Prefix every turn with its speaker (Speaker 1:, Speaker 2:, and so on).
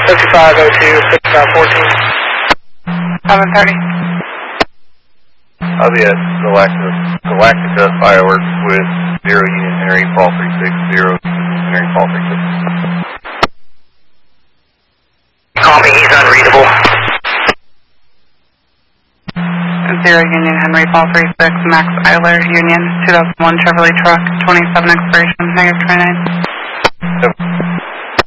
Speaker 1: 5502, 6514.
Speaker 2: 7:30.
Speaker 3: I'll be at Galactica Fireworks with 0 Union Henry, Paul 36, 0 Henry, Paul 36.
Speaker 4: Call me, he's unreadable.
Speaker 2: 0 Union Henry, Paul 36, Max Eiler, Union, 2001 Chevrolet truck, 27 expiration, -29.